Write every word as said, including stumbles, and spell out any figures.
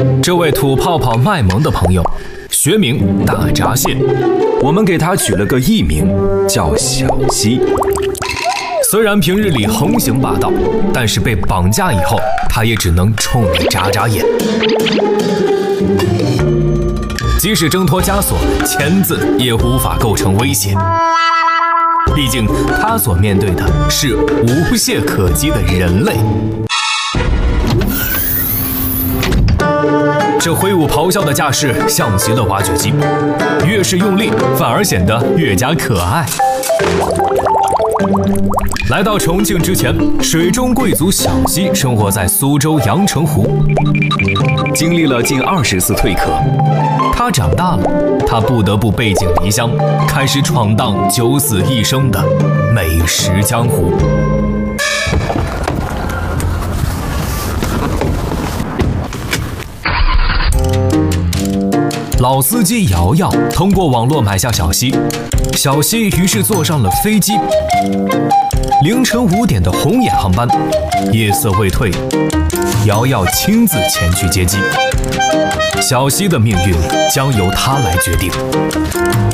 这位土泡泡卖萌的朋友，学名大闸蟹， 我们给他取了个艺名，叫小溪。 虽然平日里横行霸道，但是被绑架以后，他也只能冲你眨眨眼。即使挣脱枷锁，钳子也无法构成威胁。毕竟他所面对的是无懈可击的人类。这挥舞咆哮的架势像极了挖掘机，越是用力，反而显得越加可爱。来到重庆之前，水中贵族小溪生活在苏州阳澄湖， 经历了近二十次蜕壳。 他长大了，他不得不背井离乡，开始闯荡九死一生的美食江湖。老司机瑶瑶通过网络买下小溪，小溪于是坐上了飞机。凌晨五点的红眼航班，夜色未退，瑶瑶亲自前去接机。小溪的命运将由他来决定。